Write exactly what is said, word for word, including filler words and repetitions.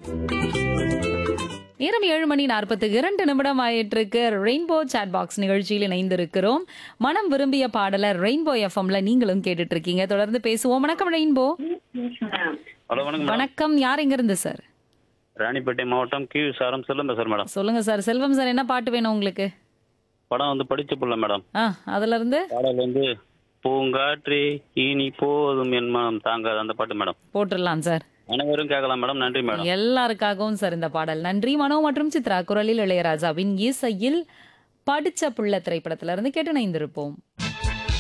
நேரம் ஏழு மணி நாற்பத்தி இரண்டு நிமிடம் ஆயிட்டு இருக்கு. ரெயின்போ சாட் பாக்ஸ் நிகழ்ச்சியில் இணைந்திருக்கிறோம். மனம் விரும்பிய பாடலர் ரெயின்போ எஃப்எம்ல நீங்களும் கேட்டுட்டு இருக்கீங்க. தொடர்ந்து பேசுவோம். வணக்கம் ரெயின்போ. ஹலோ வணக்கம் மேடம். வணக்கம். யார் எங்க இருந்து சார்? ராணிப்பேட்டை மாவட்டம் கியூ சாரம் செல்லம் பேசுறேன் மேடம். சொல்லுங்க சார். செல்வம் சார், என்ன பாட்டு வேணும் உங்களுக்கு? படம் வந்து படிச்ச புள்ள மேடம். ஆ, அதுல இருந்து பாடல் வந்து பூங்காற்றே இனி போதும் என் மனம் தாங்காது அந்த பாட்டு மேடம். போட்டுடலாம் சார். அனைவரும் கேட்கலாம் மேடம். நன்றி மேடம். எல்லாருக்காகவும் சார் இந்த பாடல். நன்றி. மனோ மற்றும் சித்ரா குரலில் இளையராஜாவின் இசையில் படிச்ச புள்ள திரைப்படத்திலிருந்து கேட்டு இணைந்திருப்போம்.